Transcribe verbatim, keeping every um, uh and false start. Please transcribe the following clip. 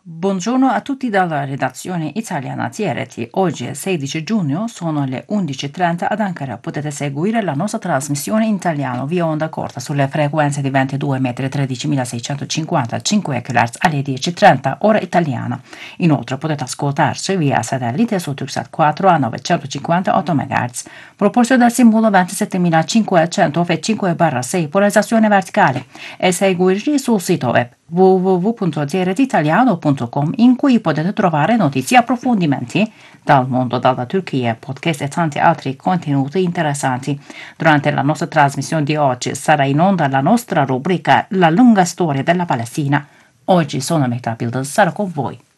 Buongiorno a tutti dalla redazione italiana di R T. Oggi è sedici giugno, sono le undici e trenta ad Ankara. Potete seguire la nostra trasmissione in italiano via onda corta sulle frequenze di ventidue metri tredicimilaseicentocinquantacinque kHz alle dieci e trenta ora italiana. Inoltre potete ascoltarci via satellite su Turksat quattro a novecentocinquantotto MHz. Proposto dal simbolo ventisettemilacinquecento cinque barra sei polarizzazione verticale e seguirci sul sito web w w w punto z r t italiano punto com in cui potete trovare notizie e approfondimenti dal mondo, dalla Turchia, podcast e tanti altri contenuti interessanti. Durante la nostra trasmissione di oggi sarà in onda la nostra rubrica La lunga storia della Palestina. Oggi sono Mehta Bilder, sarò con voi.